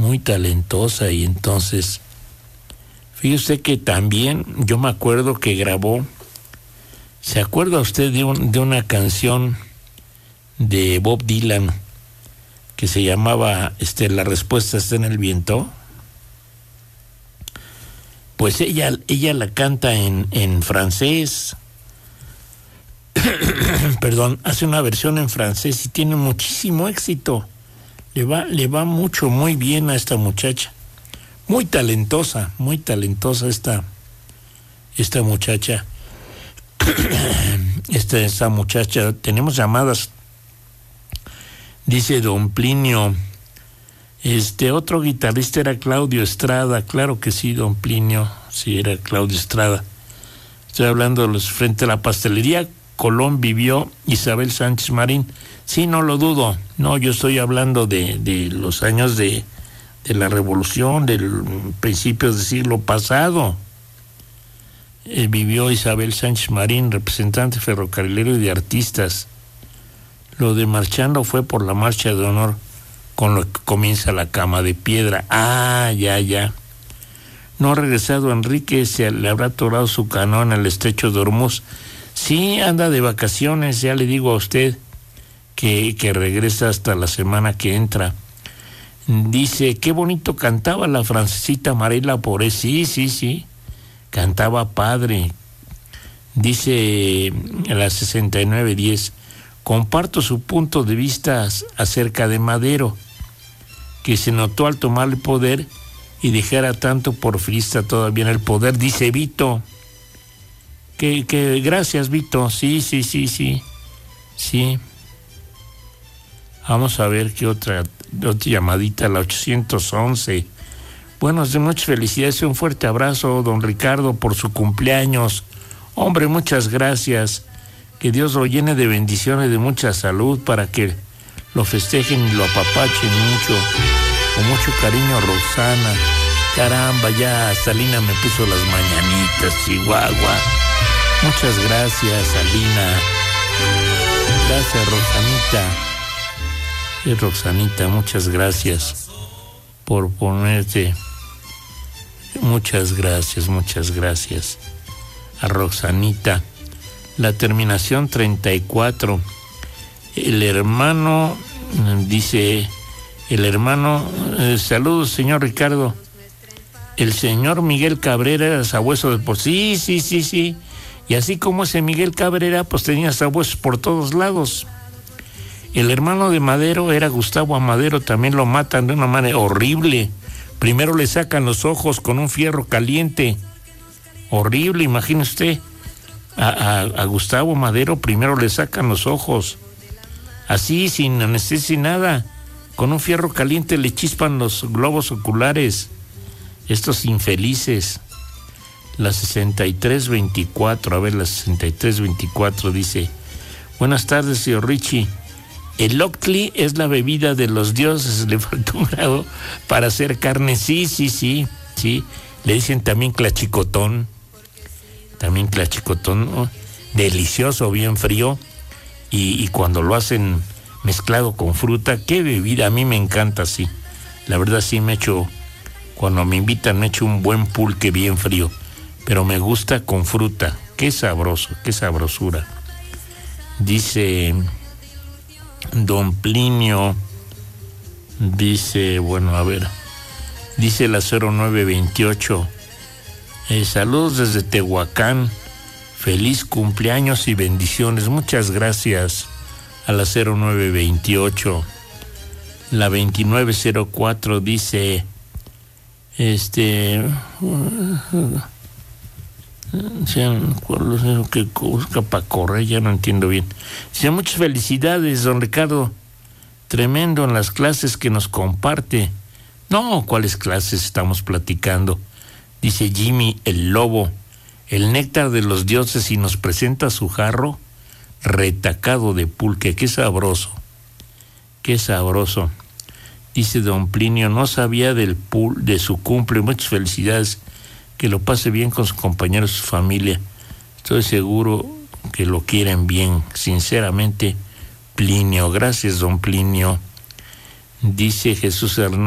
muy talentosa. Y entonces, fíjese que también yo me acuerdo que grabó, ¿se acuerda usted de una canción de Bob Dylan que se llamaba La respuesta está en el viento? Pues ella la canta en francés. Perdón, hace una versión en francés y tiene muchísimo éxito. Le va muy bien a esta muchacha. Muy talentosa esta muchacha. Esta muchacha, tenemos llamadas. Dice don Plinio, otro guitarrista era Claudio Estrada. Claro que sí, don Plinio, sí era Claudio Estrada. Estoy hablando de los frente a la pastelería Colón vivió Isabel Sánchez Marín. Sí, no lo dudo. No, yo estoy hablando de los años de la revolución, del principios del siglo pasado. Vivió Isabel Sánchez Marín, representante ferrocarrilero y de artistas. Lo de marchando fue por la marcha de honor, con lo que comienza la cama de piedra. Ah, ya. No ha regresado Enrique, se le habrá atorado su canoa en el estrecho de Hormuz. Sí, anda de vacaciones, ya le digo a usted que regresa hasta la semana que entra. Dice, qué bonito cantaba la francesita Marela Poré. Sí, cantaba padre. Dice a las 69:10, comparto su punto de vista acerca de Madero, que se notó al tomar el poder y dejar a tanto porfirista todavía en el poder. Dice Vito, que gracias, Vito. Sí. Vamos a ver qué otra llamadita, la 811. Bueno, muchas felicidades y un fuerte abrazo, don Ricardo, por su cumpleaños. Hombre, muchas gracias. Que Dios lo llene de bendiciones, de mucha salud, para que lo festejen y lo apapachen mucho. Con mucho cariño, Roxana. Caramba, ya Salina me puso las mañanitas, Chihuahua. Muchas gracias, Salina. Gracias, Roxanita. Roxanita, muchas gracias por ponerte. Muchas gracias a Roxanita. La terminación 34. El hermano dice, saludos, señor Ricardo. El señor Miguel Cabrera era sabueso de por sí. Y así como ese Miguel Cabrera, pues tenía sabuesos por todos lados. El hermano de Madero era Gustavo Amadero, también lo matan de una manera horrible. Primero le sacan los ojos con un fierro caliente. Horrible, imagine usted. A Gustavo Madero primero le sacan los ojos. Así, sin anestesia, sin nada. Con un fierro caliente le chispan los globos oculares. Estos infelices. La 6324, a ver, la 6324 dice, buenas tardes, señor Richie. El Octli es la bebida de los dioses, le faltó un grado para hacer carne. Sí. Le dicen también clachicotón. ¿No? Delicioso, bien frío. Y cuando lo hacen mezclado con fruta, qué bebida, a mí me encanta, sí. La verdad sí cuando me invitan me echo un buen pulque bien frío. Pero me gusta con fruta. Qué sabroso, qué sabrosura. Dice don Plinio, dice, bueno, a ver, dice la 0928, saludos desde Tehuacán, feliz cumpleaños y bendiciones. Muchas gracias a la 0928. La 2904 dice, que busca para correr, ya no entiendo bien. Dice, muchas felicidades, don Ricardo. Tremendo en las clases que nos comparte. No, ¿cuáles clases estamos platicando? Dice Jimmy el Lobo, el néctar de los dioses, y nos presenta su jarro retacado de pulque. Qué sabroso. Dice don Plinio, no sabía de su cumple. Muchas felicidades. Que lo pase bien con sus compañeros, su familia. Estoy seguro que lo quieren bien. Sinceramente, Plinio. Gracias, don Plinio. Dice Jesús Hernández.